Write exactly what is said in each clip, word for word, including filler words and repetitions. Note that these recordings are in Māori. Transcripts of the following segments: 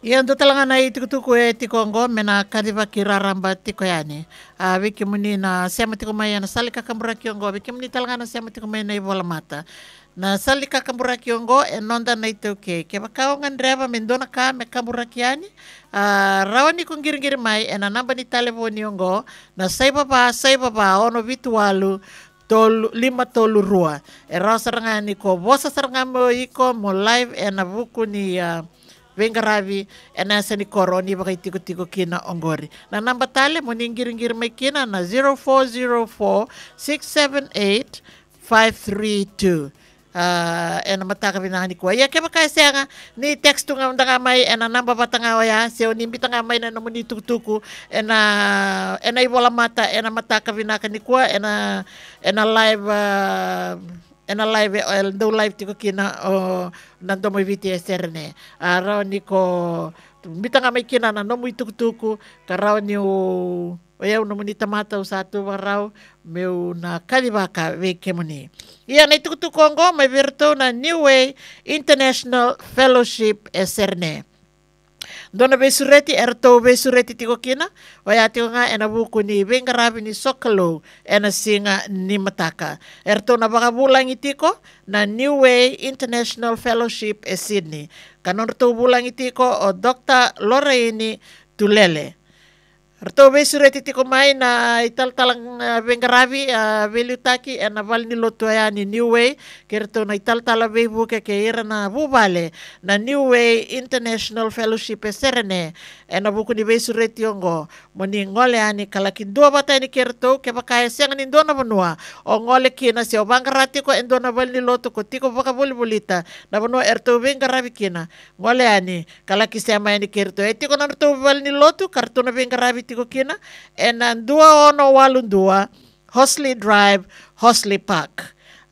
Ia ndo talanga na itikutuku e tikongo mena kadiva kiraramba tiko yani. Uh, wiki muni na sema tiko mai na sali kakambura kiongo wiki muni talanga na sema tiko mai na ibola mata. Na sali kakambura kiongo e nonda na itoke. Ke bakao ngandreva mendona ka me kambura kiani. Uh, rawani kung giringiri mai e na namba ni telefoni yongo na saiba ba saiba ba ono vitualu tolu lima tolu rua. E raw sarangani ko bosa sarangamo iko mo live e na buku ni uh, Vengaravi ena sa ni koroni baka tiko-tiko kina ongori. Na namba tale mo ningiringir may kina na zero four zero four six seven eight five three two. Uh, ena mataka vinahan ni kuya. Kaya baka siya nga ni text nga nga may ena namba bata nga waya. Siya nimbita nga may na naman ni tukutuku. Ena ena ibola mata ena mataka vinakan ni kuya. Ena ena live uh, ena live el do live tiko kina o nando mo viti eserne araw ni ko bita nga may kina na no mo itukutuku karaw ni o ayaw no mo ni tamata usato araw meu na kalibaka we kemuni iya na itukutuku ngo may virto na New Way International Fellowship eserne Dona besureti erto besureti tiko kina waya tiko nga ena buku ni Vengaravi ni Sokolo ena singa ni mataka erto na baka bulang itiko na New Way International Fellowship e Sydney kanon to bulang itiko o Doctor Lorraine Tulele erto besureti tiko mai na ital talang uh, Vengaravi uh, velutaki ena val ni lotoya ni New Way kerto na ital tala bebu ke ke ira na bubale na New Way International Fellowship e serene ena buku ni besureti yongo moni ngole ani kalakin dua bata ni kerto ke bakaya siyang ni dona banua o ngole kina siya Vengaravi ko endona val ni loto ko tiko baka bulibulita na banua erto Vengaravi kina ngole ani kalaki siya may ni kerto e tiko na erto val ni loto karto na Vengaravi tiko kina and uh, dua ono walun dua Hosley Drive Hosley Park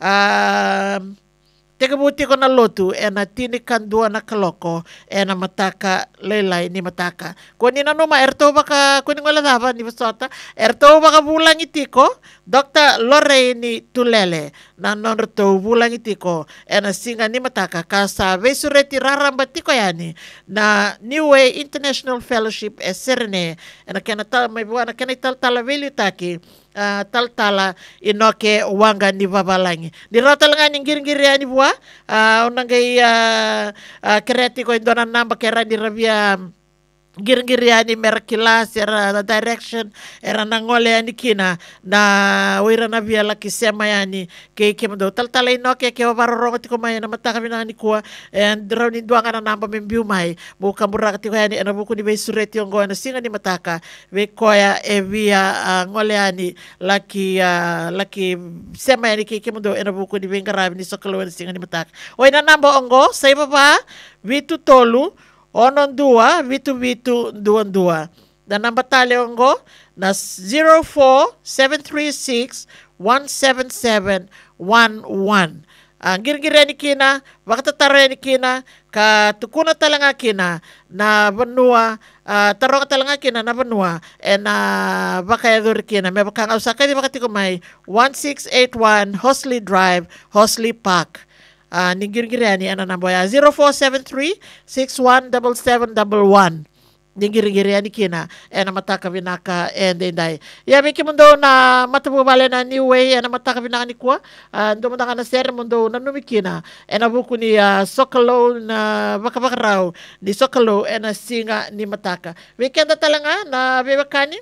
um, teka buti ko na lotu e na tinikan dua na kaloko e na mataka laylay ni mataka kung nina numa erto baka kuning wala daba ni basota erto baka bulang itiko Doctor Lorraine Tulele na nonreto bulang itiko e na singa ni mataka kasa besureti raramba tiko yani na New Way International Fellowship e serene e na kena tal may buwan na kena ital talaveli taki Uh, tal-tala inoke wanga ni babalangi. Di rata lang ang giring-giri ani buwa. Uh, unang kay uh, uh, kereti ko indona namba kera di rabia giring-giri ani merakilas era direction era nangole ani kina na wira na via laki sema yani kay kemdo tal-tala inoke kay wabarorong ti ko may na mata kami na ni kuwa and raw ni duanga na namba membiu may mo kambura ti ko yani ana buku ni besureti yung goa na singa ni mataka we koya e via uh, ngole ani laki uh, laki sema yani kay kemdo ana buku ni Vengaravi ni Sokolo na singa ni mataka oy na namba ongo sa iba pa vitu tolu onon dua, vitu vitu duan dua. Dan ang batale ongo na zero four seven three six one seven seven one one. Ang girgira ni kina, baka tataro ni kina, katukuna talanga kina na banua, uh, taro ka talanga kina na banua, and uh, baka yadur kina, may baka nga usaka di baka tikumay, one six eight one Hosley Drive, Hosley Park. Uh, ningirigiri ana na boya zero four seven three six one seven seven one one ningirigiri ani kina ena mataka vinaka and dai ya biki mundo na matabu bale na New Way ena mataka vinaka ni kwa uh, ndo mataka na ser mundo na numikina ena buku ni uh, Sokolo na baka baka raw ni Sokolo ena singa ni mataka weekend talanga na bebakani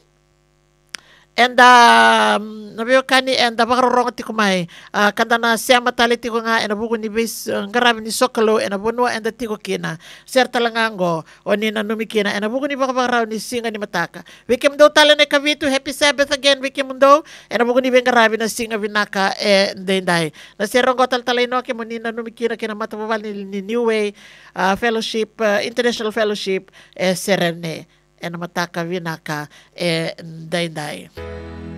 and um nabiyo kani and uh, bakarorong ti kumay uh, kanda na siya matali ti ko nga ena buko ni base uh, ngarabi ni Sokolo ena bunwa and ti ko kina sir talangango o ni nanumikina ena buko ni bakabaraw ni singa ni mataka wikim do tala na kavitu happy Sabbath again wikim do ena buko ni ngarabi na singa vinaka e ndenday na sirong ko tal talay no ke mo ni nanumikina kina matabawal ni, ni New Way uh, Fellowship uh, International Fellowship e serene ena mataka vinaka e ndenday